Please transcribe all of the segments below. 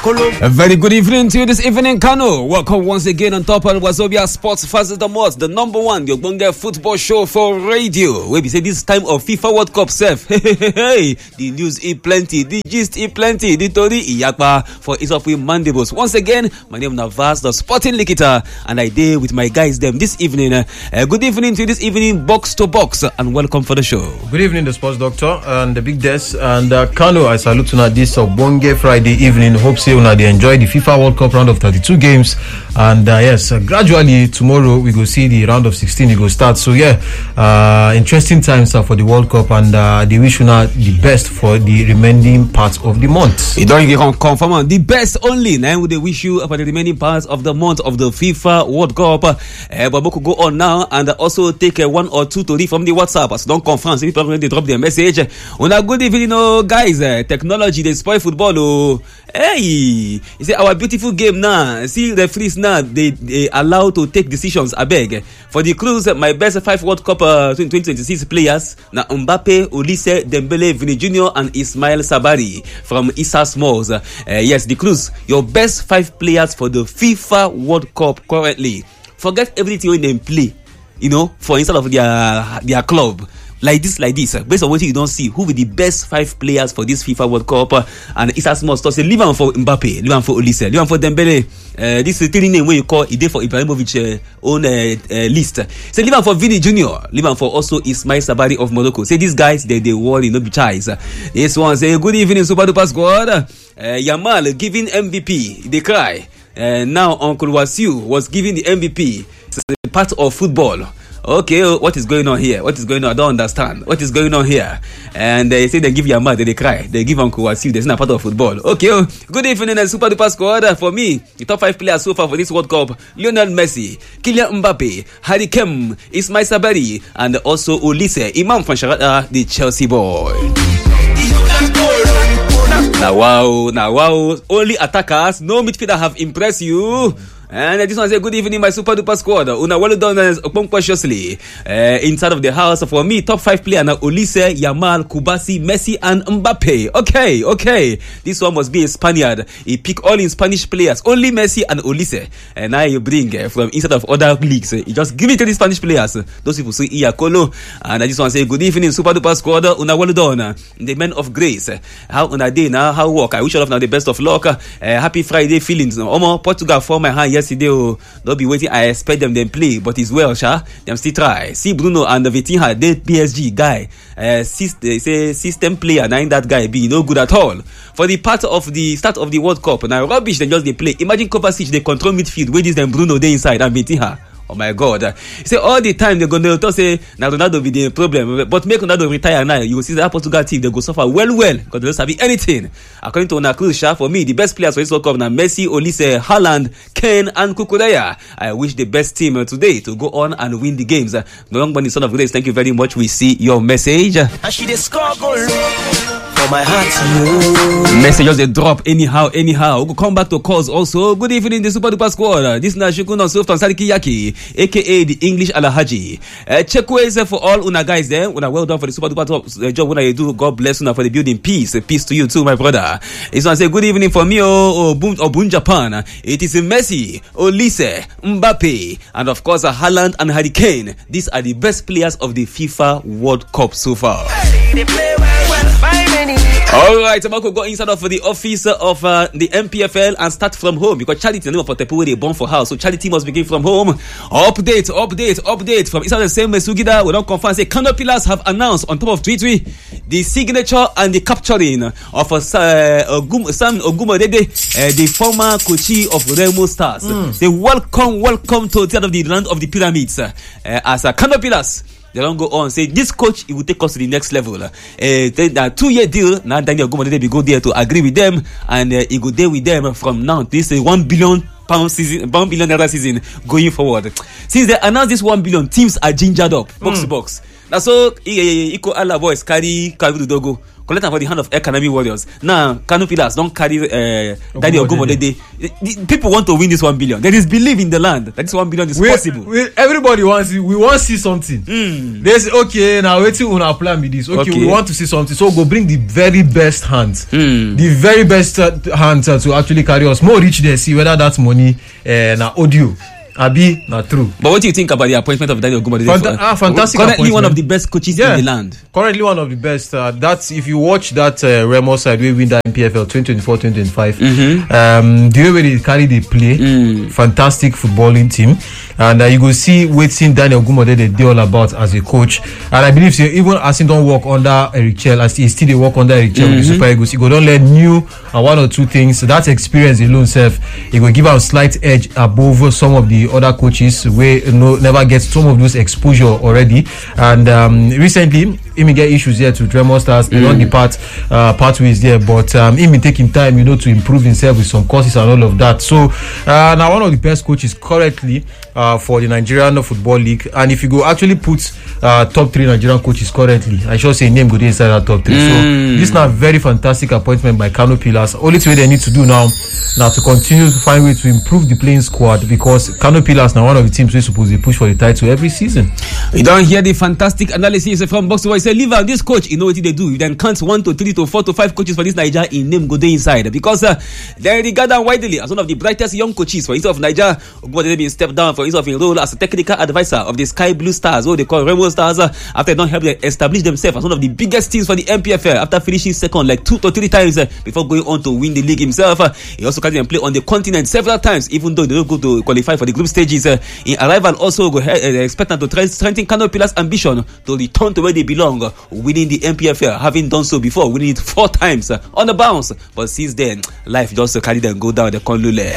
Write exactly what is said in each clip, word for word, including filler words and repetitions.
A very good evening to you this evening, Kano. Welcome once again on top of Wazobia Sports Fast the most, the number one, the Ogbonge football show for radio. Where we say this time of FIFA World Cup self. Hey, hey, hey, hey. The news is plenty, the gist is plenty, the Tori Iyakpa for Ease Up with Mandibles. Once again, my name is Navas, the sporting likita, and I did with my guys them this evening. Uh, good evening to you this evening, box to box, and welcome for the show. Good evening, the sports doctor and the big desk and uh, Kano. I salute you this Ogbonge Friday evening. Hope say una dey enjoy the FIFA World Cup round of thirty-two games, and uh, yes, uh, gradually tomorrow we go see the round of sixteen. It go start. So yeah, uh, interesting times uh, for the World Cup, and uh, they wish una the best for the remaining parts of the month. You don't get confirm on the best only. Now we wish you for the remaining parts of the month of the FIFA World Cup. Uh, but we could go on now and also take uh, one or two to read from the WhatsApp. As don't confirm, so people already drop their message. Una good evening, oh guys. Uh, technology they spoil football. Oh, hey, you see our beautiful game now. See the referees now. They, they allow to take decisions. I beg for the cruise. My best five World Cup uh, twenty twenty-six players now: Mbappe, Olise, Dembele, Vini Junior, and Ismail Sabari from Issa Smalls. Uh, yes, the cruise. Your best five players for the FIFA World Cup currently. Forget everything when they play. You know, for instead of their their club. Like this, like this, based on what you don't see, who will be the best five players for this FIFA World Cup? Uh, and it's a small stuff. Say, leave on for Mbappe, leave on for Olise, leave on for Dembele. Uh, this is the three name where you call it for Ibrahimovic uh, own uh, uh, list. Say, leave on for Vini Junior, leave on for also Ismail Sabari of Morocco. Say, these guys, they they worry, no be child. Uh, this one say, good evening, Super Duper Squad. Uh, Yamal giving M V P, they cry. Uh, now Uncle Wasiu was giving the M V P. It's a part of football. Okay, what is going on here? What is going on? I don't understand. What is going on here? And they say they give Yamal, they, they cry. They give Uncle Wasiu. That's not part of football. Okay, good evening, Super Duper Squad. For me, the top five players so far for this World Cup: Lionel Messi, Kylian Mbappe, Harry Kane, Ismail Sabari, and also Olise, Imam from Sharada, the Chelsea boy. Now wow, now wow, only attackers, no midfielder have impressed you. And uh, this one says, good evening, my Super Duper Squad. Una well done as unconsciously. Uh, inside of the house, for me, top five player now: Olise, Yamal, Kubasi, Messi, and Mbappe. Okay, okay. This one must be a Spaniard. He pick all in Spanish players, only Messi and Olise. And now you bring uh, from inside of other leagues. Uh, you just give it to the Spanish players. Those people say Iyakolo. And I just want to say, good evening, Super Duper Squad. Una well done. Uh, the men of grace. Uh, how on a day now? How work? I wish all of now the best of luck. Uh, happy Friday feelings. No, Omo, Portugal for my hand. Yesterday, oh, don't be waiting. I expect them then play, but it's well, sha. Them still try. See Bruno and the Vitinha, they P S G guy. Uh, they say system player. Now that guy be no good at all. For the part of the start of the World Cup, now rubbish. They just they play. Imagine Kovacic, they control midfield. Where is them Bruno? They inside and Vitinha. Oh my God! You say all the time they're gonna talk say now Ronaldo be the problem, but make Ronaldo retire now. You will see that Portugal team they go suffer well, well because they don't have anything. According to Onakrusha, for me the best players for this World Cup now Messi, Olise, Haaland, Kane, and Kukureya. I wish the best team today to go on and win the games. The young bunny son of grace, thank you very much. We see your message. And she the score goal for my heart. Messages they drop anyhow, anyhow. We'll come back to calls also. Good evening, the Super Duper Squad. This is Nashikun on Soft on Sadiki Yaki, aka the English Alahaji. Uh, check ways for all una guys there. Una well done for the Super Duper top, uh, job when you do. God bless una for the building peace. Peace to you too, my brother. This one say good evening for me, oh, oh, boom, oh, boom, Japan. It is Messi, Olise, Mbappe, and of course uh, Haaland and Harry Kane. These are the best players of the FIFA World Cup so far. They play well, well, by many. All right, I'm going to go inside of the office of uh, the M P F L and start from home because charity the name of Tepu where they born for house, so charity must begin from home. Update, update, update from inside the same Sugida. We don't confirm. Say Kano Pillars have announced on top of Twitter the signature and the capturing of uh, Ogum, Sam Ogumodede, uh, the former coach of Remo Stars. Mm. Say welcome, welcome to the, the land of the pyramids uh, as uh, Kano Pillars. They don't go on say this coach he will take us to the next level. Uh, the two year deal now. Daniel Ogumodede will go there to agree with them and uh, he go there with them from now. This is one billion pound season, one billion naira season going forward. Since they announced this one billion, teams are gingered up box mm. to box. Now so Iko Ala boys carry Calvin Dogo collect am for the hand of Economy Warriors. Now Kano Pillars don't carry uh, Daddy Ogumodede. People want to win this one billion. There is belief in the land that this one billion is we, possible. We, everybody wants we want to see something. Mm. They say okay, now waiting on our plan with this. Okay, okay, we want to see something. So go bring the very best hands, mm. the very best uh, hands uh, to actually carry us more reach there. See whether that's money uh, na audio. Abi, not true. But what do you think about the appointment of Daniel Ogumodede? Fanta- ah, fantastic. Currently one of the best coaches yeah, in the land. Currently one of the best. Uh, that's if you watch that uh, Remo side, we win that M P F L twenty twenty-four twenty twenty-five. Mm-hmm. Um, the way they carry the play, mm. fantastic footballing team, and uh, you go see waiting Daniel Ogumodede they all about as a coach. And I believe so, even as he don't work under Eric Chell, as he still they work under Eric Chell mm-hmm. with the Super Eagles, he go don't learn new and one or two things. So that experience alone self, he will give him a slight edge above some of the other coaches. We you know, never get some of those exposure already, and um, recently he may get issues here to Tremor Stars. They mm. don't depart uh, pathways there, but um, he may taking time, you know, to improve himself with some courses and all of that. So uh, now one of the best coaches currently uh, for the Nigerian Football League, and if you go actually put uh, top three Nigerian coaches currently, I should say name go inside that top three. Mm. So this is now a very fantastic appointment by Kano Pillars. Only thing they need to do now now to continue to find ways to improve the playing squad, because Kano Pillars now one of the teams we're supposed to push for the title every season. You don't hear the fantastic analysis from Box to Boy. Say, leave out this coach, you know what they do. You then count one to three to four to five coaches for this Niger in name go there inside, because uh, they regard them widely as one of the brightest young coaches for instead of Niger. Ogumodede been stepped down for instead of a role as a technical advisor of the Sky Blue Stars, what they call Remo Stars, uh, after they don't help them establish themselves as one of the biggest teams for the M P F L after finishing second like two to three times uh, before going on to win the league himself. Uh, he also carried them play on the continent several times, even though they don't go to qualify for the group stages. Uh, in arrival also go ahead, uh, expect them to try strengthen Kano Pillars' ambition to return to where they belong, uh, winning the M P F L, having done so before, winning it four times uh, on the bounce. But since then, life just uh, carried them go down the Konlule.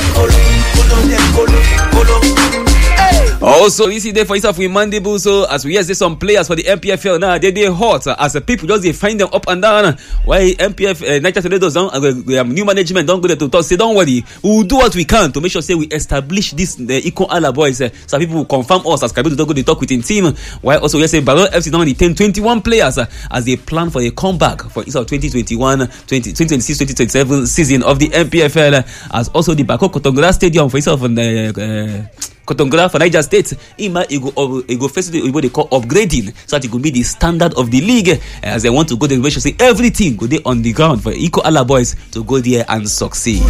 Also, this is there for yourself with Mandible. So, as we hear say some players for the M P F L now, they they hot uh, as the people just they find them up and down. Why M P F uh, Niger Tornadoes down? Uh, we have new management. Don't go there to talk. Say don't worry, we will do what we can to make sure say we establish this the Iko Ala boys. Uh, so people will confirm us as Kabiru to go to talk with in team. Why also we say Baron F C don't retain twenty-one players uh, as they plan for a comeback for instead of twenty twenty-one, twenty twenty-six, twenty twenty-seven season of the M P F L. Uh, as also the Bako Kotongora Stadium for instead of the. Uh, Kotongora for Niger State, Ima go go first what they call upgrading, so that it could be the standard of the league. As they want to go there, we should say everything go there on the ground for Iko Ala boys to go there and succeed.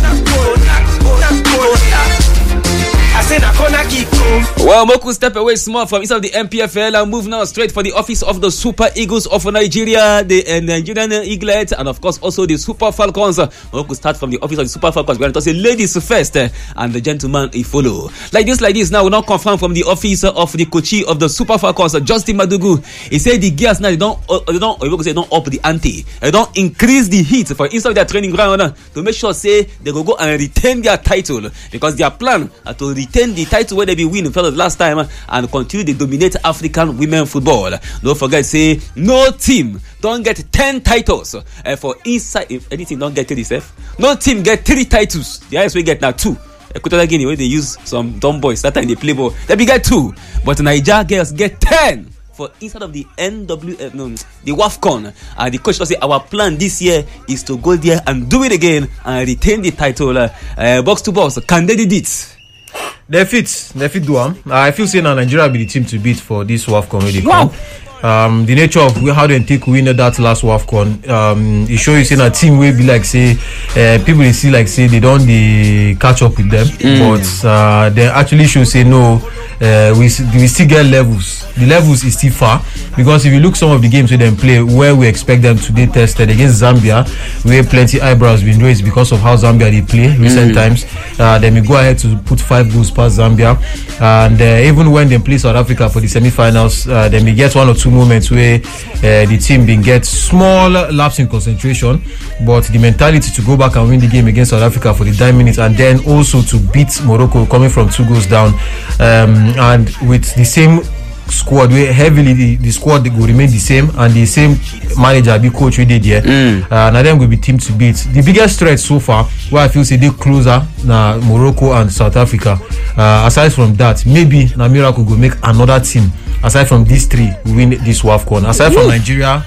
Well, Moku step away small from inside the M P F L and move now straight for the office of the Super Eagles of Nigeria, the uh, Nigerian Eaglets, and of course also the Super Falcons. Moku start from the office of the Super Falcons. We're going to say ladies first, uh, and the gentleman he follow. Like this, like this. Now we now confirm from the office of the coach of the Super Falcons, uh, Justin Madugu. He said the gears now they don't, uh, they don't, or you say don't up the ante. They don't increase the heat for inside their training ground uh, to make sure say they go go and retain their title, because their plan uh, to retain the title where they be win for the last time uh, and continue to dominate African women football. Don't forget, say no team don't get ten titles uh, for inside. If anything don't get three, self. No team get three titles. The highest we get now two. Equatorial Guinea where they use some dumb boys that time they play ball. They be get two, but Niger girls get ten. For inside of the N W F, no, the WAFCON, uh, the coach will say our plan this year is to go there and do it again and retain the title. Uh, uh, box to box, can they do it? They fit, they fit do am. I feel say now Nigeria be the team to beat for this WAFCON really. Wow. Um, the nature of how they take win that last WAFCON, um, it show you say a team will be like say uh, people they see like say they don't they catch up with them, mm. but uh, they actually show say no. Uh, we we still get levels. The levels is still far, because if you look some of the games we them play where we expect them to be tested against Zambia, where plenty eyebrows been raised because of how Zambia they play recent mm. times. Uh, then we go ahead to put five goals past Zambia, and uh, even when they play South Africa for the semi-finals, uh, then we get one or two moments where uh, the team been get small lapse in concentration, but the mentality to go back and win the game against South Africa for the nine minutes, and then also to beat Morocco coming from two goals down. Um, and with the same squad where heavily the, the squad will remain the same, and the same manager be coach we did here. Mm. Uh, now them will be team to beat. The biggest threat so far, where I feel say they closer now Morocco and South Africa. Uh, aside from that, maybe na Miracle will make another team. Aside from these three, win this WAFCON. Aside from Nigeria,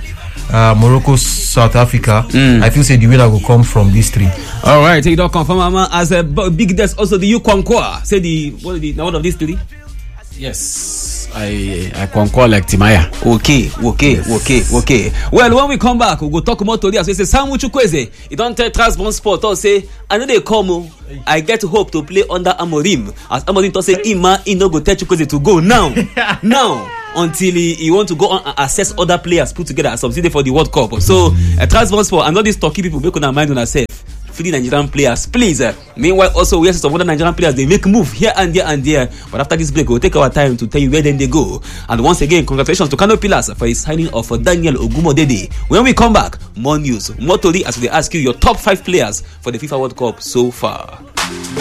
uh, Morocco, South Africa. Mm. I feel say the winner will come from these three. All right, you don't confirm, Mama. As a big desk, also the Ukonkwa. Say the what the one of these three. Yes, I I concur like Timaya. Okay, okay, yes. okay, okay. Well, when we come back, we'll go talk more to this. So say Samu Chukwueze, you don't tell Transborn Sport or say I know they come. I get hope to play under Amorim. As Amorim to say Ima, he no go tell Chukwueze to go now, now. Until he, he want to go on and assess other players put together as subsidy for the World Cup. So, uh, Transborn Sport and all these talky people make on mind on ourselves. Free Nigerian players, please. Uh, meanwhile, also we have some other Nigerian players. They make move here and there and there. But after this break, we'll take our time to tell you where then they go. And once again, congratulations to Kano Pillars for his signing of uh, Daniel Ogumodede. When we come back, more news, more Tori as we ask you your top five players for the FIFA World Cup so far.